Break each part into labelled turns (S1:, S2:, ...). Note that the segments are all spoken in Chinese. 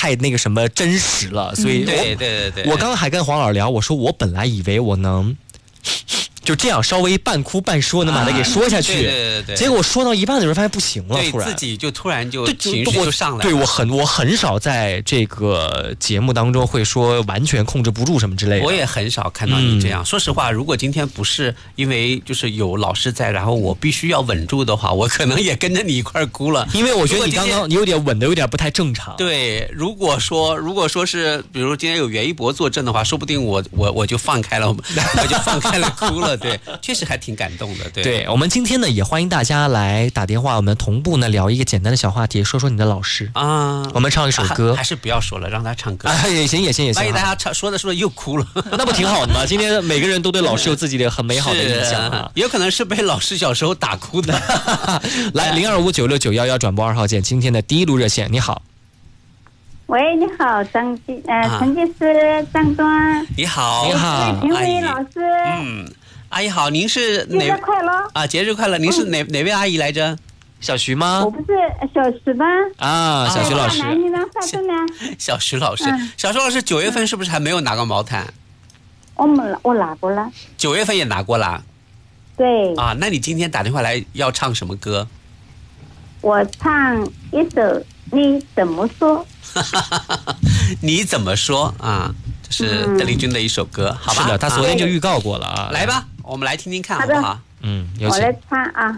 S1: 太那个什么真实了，所以
S2: 对，
S1: 我刚刚还跟黄老师聊，我说我本来以为我能就这样稍微半哭半说能把它给说下去，
S2: 对，
S1: 结果说到一半的时候发现不行了，突然
S2: 自己就突然就情绪就上来了。
S1: 对，我很少在这个节目当中会说完全控制不住什么之类的。
S2: 我也很少看到你这样。说实话，如果今天不是因为就是有老师在，然后我必须要稳住的话，我可能也跟着你一块哭了。因为
S1: 我觉得你刚刚你有点稳的有点不太正常。
S2: 对，如果说是比如今天有袁一博坐镇的话，说不定我就放开了，我就放开了哭了。对，确实还挺感动的。
S1: 对，我们今天呢也欢迎大家来打电话，我们同步呢聊一个简单的小话题，说说你的老师啊。我们唱一首歌，
S2: 还是不要说了，让他唱歌。
S1: 也行。
S2: 万一大家说的又哭了，
S1: 那不挺好的吗？今天每个人都对老师有自己的很美好的印象啊。
S2: 也有可能是被老师小时候打哭的。
S1: 来，02596911转播2号键，今天的第一路热线，你好。
S3: 喂，你好，陈技师张端。
S2: 你好，
S3: 评委老师。
S2: 阿姨好，您是哪？
S3: 节日快乐
S2: 啊！节日快乐！您是哪位阿姨来着？
S1: 小徐吗？
S3: 我不是小徐吗？
S1: 啊，小徐老师。
S2: 小徐老师，小徐老师，9月份是不是还没有拿过毛毯？
S3: 我拿过了。
S2: 9月份也拿过了。
S3: 对。
S2: 啊，那你今天打电话来要唱什么歌？
S3: 我唱一首《你怎么说》。
S2: 你怎么说啊？这是邓丽君的一首歌，好吧？
S1: 是的，他昨天就预告过了啊。
S2: 来吧，我们来听听看，好不好？
S1: 有请。
S3: 我来唱啊。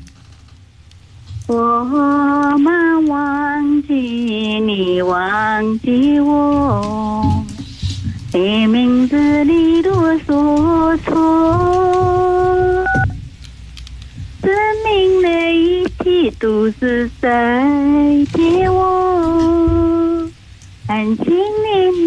S3: 我们忘记你，忘记我，你名字里多说错，生命的一切都是在借我，感情你